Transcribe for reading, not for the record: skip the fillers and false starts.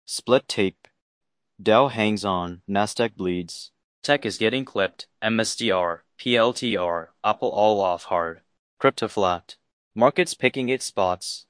Split tape. Dow hangs on, Nasdaq bleeds. Tech is getting clipped, MSTR, PLTR, Apple all off hard. Crypto flat. Markets picking its spots.